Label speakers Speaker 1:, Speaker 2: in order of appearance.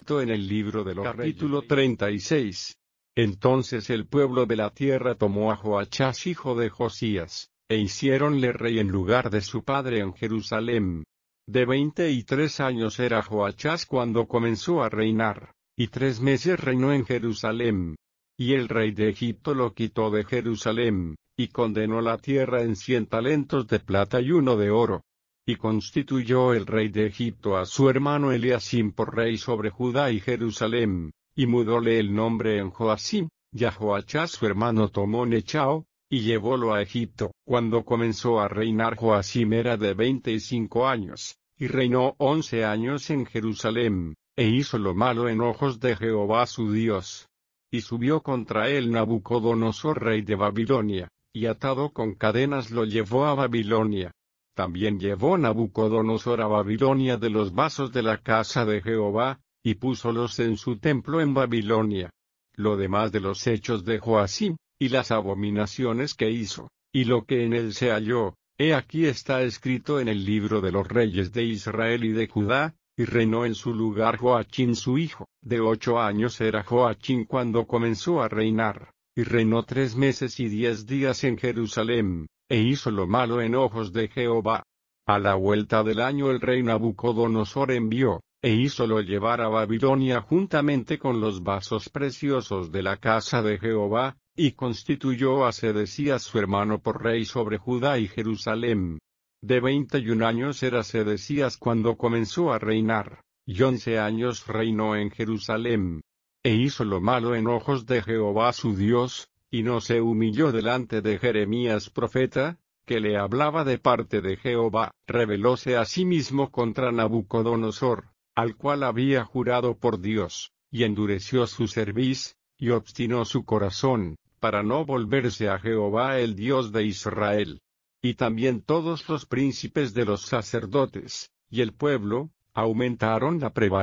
Speaker 1: escrito en el libro de los capítulo 36. Entonces el pueblo de la tierra tomó a Joachás hijo de Josías, e hiciéronle rey en lugar de su padre en Jerusalén. De 23 años era Joachás cuando comenzó a reinar, y 3 meses reinó en Jerusalén. Y el rey de Egipto lo quitó de Jerusalén, y condenó la tierra en 100 talentos de plata y 1 de oro. Y constituyó el rey de Egipto a su hermano Eliasim por rey sobre Judá y Jerusalén, y mudóle el nombre en Joacim, y a Joachás su hermano tomó Nechao, y llevólo a Egipto. Cuando comenzó a reinar Joacim era de 25 años, y reinó 11 años en Jerusalén, e hizo lo malo en ojos de Jehová su Dios. Y subió contra él Nabucodonosor rey de Babilonia, y atado con cadenas lo llevó a Babilonia. También llevó Nabucodonosor a Babilonia de los vasos de la casa de Jehová, y púsolos en su templo en Babilonia. Lo demás de los hechos de Joacim, y las abominaciones que hizo, y lo que en él se halló, he aquí está escrito en el libro de los reyes de Israel y de Judá. Y reinó en su lugar Joachim su hijo. De 8 años era Joachim cuando comenzó a reinar, y reinó 3 meses y 10 días en Jerusalén, e hizo lo malo en ojos de Jehová. A la vuelta del año el rey Nabucodonosor envió, e hízolo llevar a Babilonia juntamente con los vasos preciosos de la casa de Jehová, y constituyó a Sedecías su hermano por rey sobre Judá y Jerusalén. De 21 años era Sedecías cuando comenzó a reinar, y 11 años reinó en Jerusalén. E hizo lo malo en ojos de Jehová su Dios, y no se humilló delante de Jeremías profeta, que le hablaba de parte de Jehová. Rebelóse a sí mismo contra Nabucodonosor, al cual había jurado por Dios, y endureció su cerviz, y obstinó su corazón, para no volverse a Jehová el Dios de Israel. Y también todos los príncipes de los sacerdotes, y el pueblo, aumentaron la prevalencia